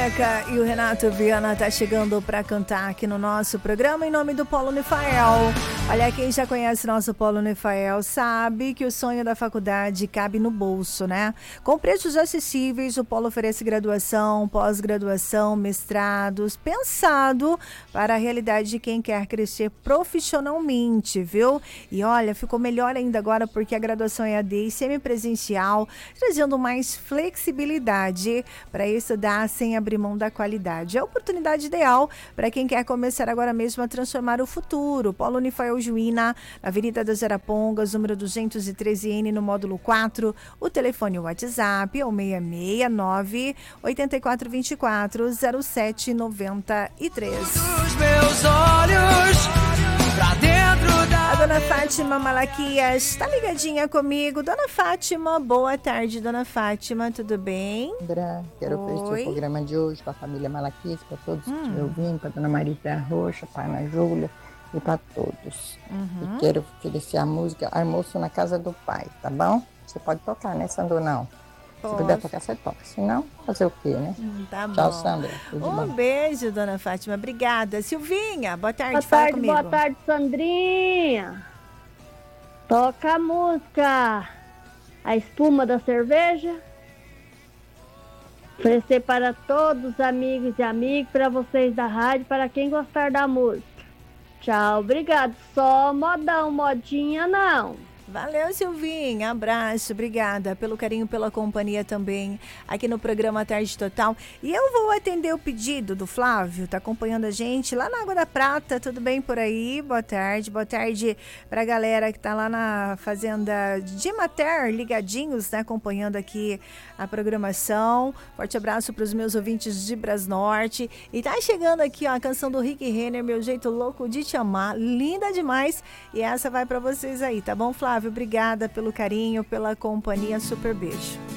Neca e o Renato Viana tá chegando para cantar aqui no nosso programa em nome do Polo Unifael. Olha, quem já conhece nosso Polo Unifael sabe que o sonho da faculdade cabe no bolso, né? Com preços acessíveis, o Polo oferece graduação, pós-graduação, mestrados, pensado para a realidade de quem quer crescer profissionalmente, viu? E olha, ficou melhor ainda agora porque a graduação é EAD e semipresencial, trazendo mais flexibilidade para estudar sem abrir mão da qualidade. É a oportunidade ideal para quem quer começar agora mesmo a transformar o futuro. Polo Unifael Juína, na Avenida das Arapongas, número 213N, no módulo 4. O telefone e o WhatsApp é o 669 8424 0793. Os meus olhos pra dentro da... A dona Fátima Malaquias está ligadinha comigo. Dona Fátima, boa tarde, dona Fátima, tudo bem? André, quero oferecer o programa de hoje para a família Malaquias, para todos que estão ouvindo, para a dona Marita Rocha, para a Ana Júlia e para todos. E quero oferecer a música Almoço na Casa do Pai, tá bom? Você pode tocar, né, Sandro? Não. Se puder tocar, você toca. Se não, fazer o quê, né? Tá bom. Tchau, Sandra. Tudo bom? Beijo, dona Fátima. Obrigada. Silvinha, boa tarde. Boa Fala tarde, comigo. boa tarde, Sandrinha. Toca a música A Espuma da Cerveja. Oferecer para todos os amigos e amigas, para vocês da rádio, para quem gostar da música. Tchau, obrigado. Só modão, modinha não. Valeu, Silvinha. Abraço, obrigada pelo carinho, pela companhia também aqui no programa Tarde Total. E eu vou atender o pedido do Flávio, tá acompanhando a gente lá na Água da Prata. Tudo bem por aí? Boa tarde pra galera que tá lá na fazenda de Mater, ligadinhos, né, acompanhando aqui a programação. Forte abraço pros meus ouvintes de Brasnorte. E tá chegando aqui, ó, a canção do Rick Renner, Meu Jeito Louco de Te Amar. Linda demais. E essa vai pra vocês aí, tá bom, Flávio? Obrigada pelo carinho, pela companhia. Super beijo.